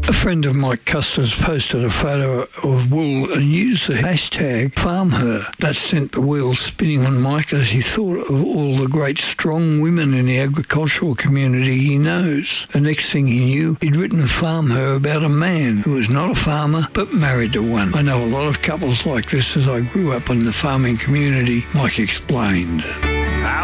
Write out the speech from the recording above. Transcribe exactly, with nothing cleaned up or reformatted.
A friend of Mike Custer's posted a photo of wool and used the hashtag FarmHer. That sent the wheels spinning on Mike as he thought of all the great strong women in the agricultural community he knows. The next thing he knew, he'd written FarmHer about a man who was not a farmer but married to one. I know a lot of couples like this as I grew up in the farming community, Mike explained.